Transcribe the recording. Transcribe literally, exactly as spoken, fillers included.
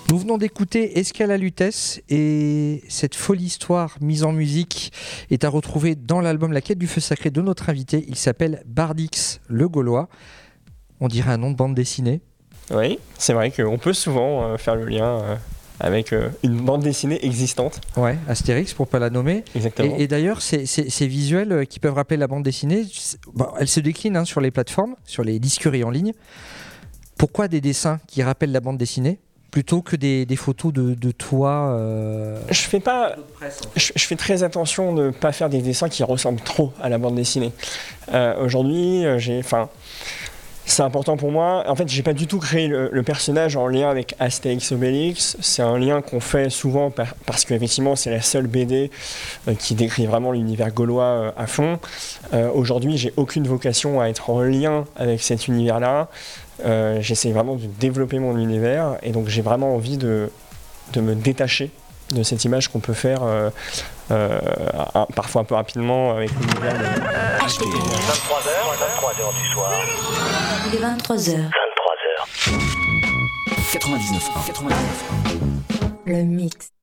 Nous venons d'écouter Escale à Lutèce et cette folle histoire mise en musique est à retrouver dans l'album La Quête du Feu Sacré de notre invité. Il s'appelle Bardix le Gaulois. On dirait un nom de bande dessinée. Oui, c'est vrai qu'on peut souvent euh, faire le lien euh, avec euh, une bande dessinée existante. Ouais, Astérix pour pas la nommer. Exactement. Et, et d'ailleurs, ces, ces, ces visuels qui peuvent rappeler la bande dessinée, bon, elles se déclinent hein, sur les plateformes, sur les disqueries en ligne. Pourquoi des dessins qui rappellent la bande dessinée plutôt que des, des photos de, de toi euh... Je fais pas, presse, en fait. je, je fais très attention de ne pas faire des dessins qui ressemblent trop à la bande dessinée. Euh, aujourd'hui, j'ai, enfin, c'est important pour moi. En fait, j'ai pas du tout créé le, le personnage en lien avec Astérix Obélix. C'est un lien qu'on fait souvent par, parce qu'effectivement, c'est la seule B D euh, qui décrit vraiment l'univers gaulois euh, à fond. Euh, aujourd'hui, j'ai aucune vocation à être en lien avec cet univers-là. Euh, j'essaie vraiment de développer mon univers et donc j'ai vraiment envie de, de me détacher de cette image qu'on peut faire euh, euh, un, parfois un peu rapidement avec l'univers de... vingt-trois heures, vingt-trois heures du soir. Il est vingt-trois heures. vingt-trois heures. quatre-vingt-dix-neuf, quatre-vingt-dix-neuf. Le mix.